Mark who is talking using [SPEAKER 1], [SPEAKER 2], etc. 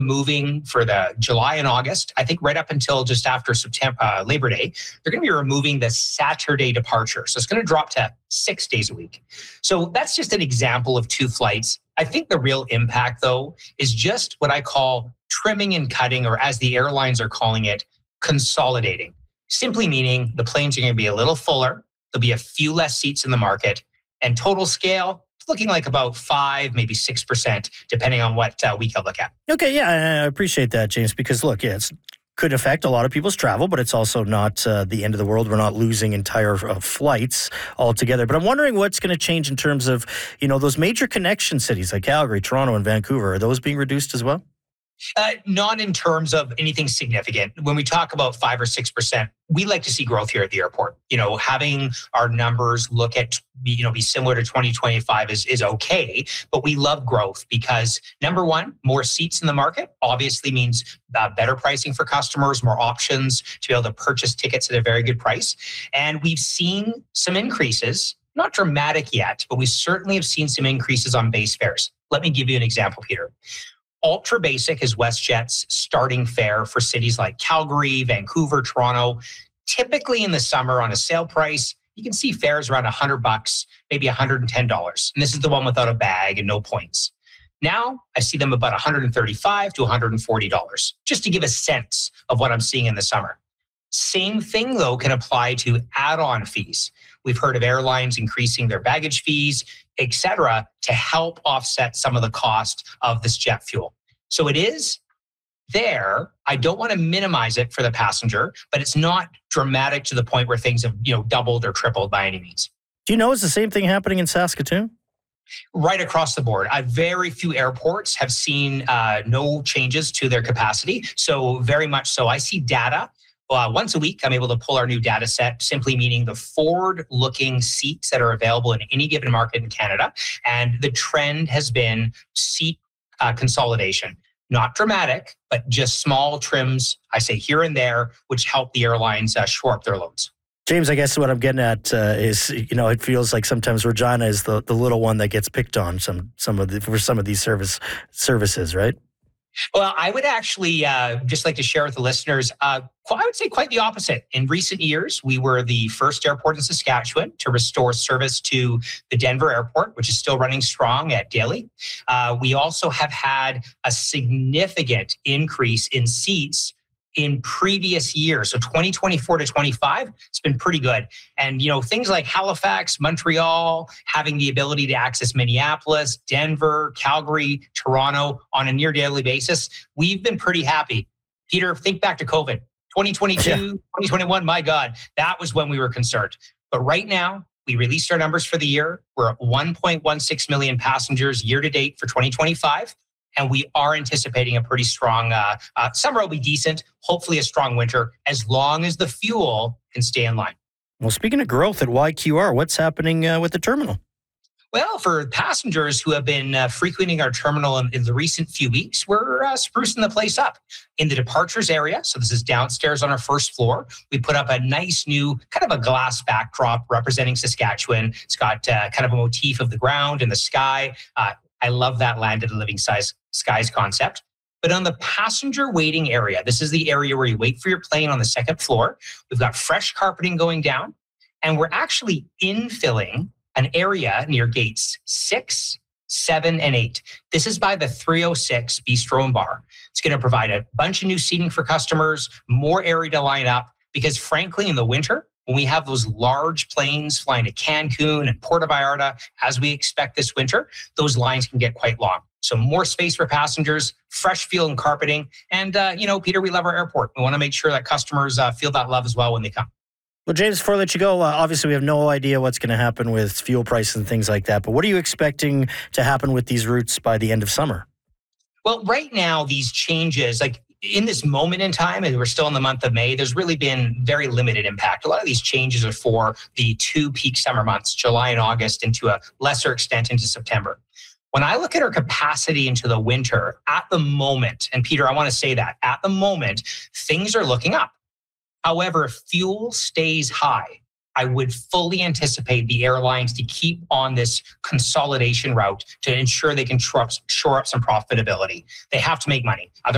[SPEAKER 1] moving for the July and August, I think right up until just after September, Labor Day, they're going to be removing the Saturday departure. So it's going to drop to 6 days a week. So that's just an example of 2 flights. I think the real impact, though, is just what I call trimming and cutting, or as the airlines are calling it, consolidating. Simply meaning the planes are going to be a little fuller. There'll be a few less seats in the market, and total scale, it's looking like about 5, maybe 6%, depending on what week I look at.
[SPEAKER 2] Okay, yeah, I appreciate that, James, because look, yeah, it could affect a lot of people's travel, but it's also not the end of the world. We're not losing entire flights altogether. But I'm wondering what's going to change in terms of, those major connection cities like Calgary, Toronto, and Vancouver. Are those being reduced as well?
[SPEAKER 1] Not in terms of anything significant. When we talk about 5 or 6%, we like to see growth here at the airport. Having our numbers look at, be similar to 2025 is okay, but we love growth because number one, more seats in the market obviously means better pricing for customers, more options to be able to purchase tickets at a very good price. And we've seen some increases, not dramatic yet, but we certainly have seen some increases on base fares. Let me give you an example, Peter. Ultra Basic is WestJet's starting fare for cities like Calgary, Vancouver, Toronto. Typically in the summer on a sale price, you can see fares around $100, maybe $110. And this is the one without a bag and no points. Now I see them about $135 to $140, just to give a sense of what I'm seeing in the summer. Same thing, though, can apply to add-on fees. We've heard of airlines increasing their baggage fees, et cetera, to help offset some of the cost of this jet fuel. So it is there. I don't want to minimize it for the passenger, but it's not dramatic to the point where things have, doubled or tripled by any means.
[SPEAKER 2] Do you know is the same thing happening in Saskatoon?
[SPEAKER 1] Right across the board. Very few airports have seen no changes to their capacity. So very much so. I see data. Once a week, I'm able to pull our new data set, simply meaning the forward-looking seats that are available in any given market in Canada. And the trend has been seat consolidation. Not dramatic, but just small trims, I say here and there, which help the airlines shore up their loads.
[SPEAKER 2] James, I guess what I'm getting at is, it feels like sometimes Regina is the little one that gets picked on for some of these services, right?
[SPEAKER 1] Well, I would actually just like to share with the listeners, I would say quite the opposite. In recent years, we were the first airport in Saskatchewan to restore service to the Denver airport, which is still running strong at Daly. We also have had a significant increase in seats in previous years. So 2024 to 25, it's been pretty good. And, things like Halifax, Montreal, having the ability to access Minneapolis, Denver, Calgary, Toronto on a near daily basis, we've been pretty happy. Peter, think back to COVID. 2022, 2021, my God, that was when we were concerned. But right now, we released our numbers for the year. We're at 1.16 million passengers year to date for 2025. And we are anticipating a pretty strong summer will be decent, hopefully a strong winter, as long as the fuel can stay in line.
[SPEAKER 2] Well, speaking of growth at YQR, what's happening with the terminal?
[SPEAKER 1] Well, for passengers who have been frequenting our terminal in the recent few weeks, we're sprucing the place up. In the departures area, so this is downstairs on our first floor, we put up a nice new kind of a glass backdrop representing Saskatchewan. It's got kind of a motif of the ground and the sky. I love that land at a living skies concept. But on the passenger waiting area, this is the area where you wait for your plane on the second floor. We've got fresh carpeting going down, and we're actually infilling an area near gates 6, 7, and 8. This is by the 306 Bistro and Bar. It's going to provide a bunch of new seating for customers, more area to line up, because frankly, in the winter, when we have those large planes flying to Cancun and Puerto Vallarta, as we expect this winter, those lines can get quite long. So more space for passengers, fresh feel and carpeting. And, Peter, we love our airport. We want to make sure that customers feel that love as well when they come.
[SPEAKER 2] Well, James, before I let you go, obviously we have no idea what's going to happen with fuel prices and things like that. But what are you expecting to happen with these routes by the end of summer?
[SPEAKER 1] Well, right now, these changes, in this moment in time, and we're still in the month of May, there's really been very limited impact. A lot of these changes are for the 2 peak summer months, July and August, and to a lesser extent into September. When I look at our capacity into the winter, at the moment, and Peter, I want to say that, at the moment, things are looking up. However, if fuel stays high, I would fully anticipate the airlines to keep on this consolidation route to ensure they can shore up some profitability. They have to make money. Otherwise,